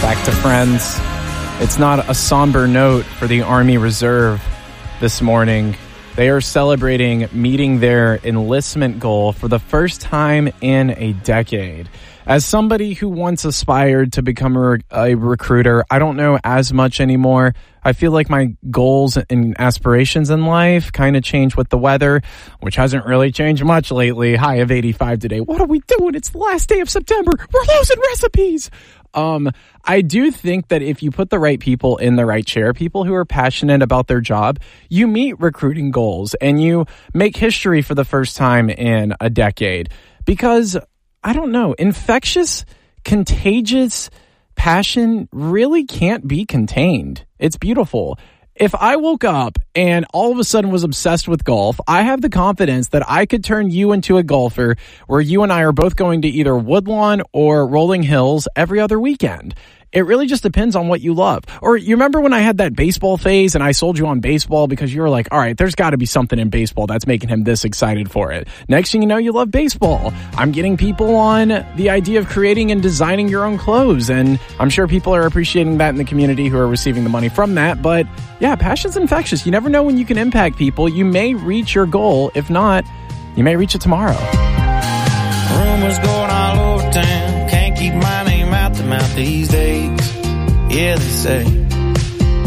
back to Friends. It's not a somber note for the Army Reserve this morning. They are celebrating meeting their enlistment goal for the first time in a decade. As somebody who once aspired to become a recruiter, I don't know as much anymore. I feel like my goals and aspirations in life kind of change with the weather, which hasn't really changed much lately. High of 85 today. What are we doing? It's the last day of September. We're losing recipes. I do think that if you put the right people in the right chair, people who are passionate about their job, you meet recruiting goals and you make history for the first time in a decade. Because, I don't know, infectious, contagious passion really can't be contained. It's beautiful. If I woke up and all of a sudden was obsessed with golf, I have the confidence that I could turn you into a golfer where you and I are both going to either Woodlawn or Rolling Hills every other weekend. It really just depends on what you love. Or you remember when I had that baseball phase and I sold you on baseball because you were like, all right, there's got to be something in baseball that's making him this excited for it. Next thing you know, you love baseball. I'm getting people on the idea of creating and designing your own clothes. And I'm sure people are appreciating that in the community who are receiving the money from that. But yeah, passion's infectious. You never know when you can impact people. You may reach your goal. If not, you may reach it tomorrow. Rumors going all over town. Can't keep my name out the mouth these days. Yeah, they say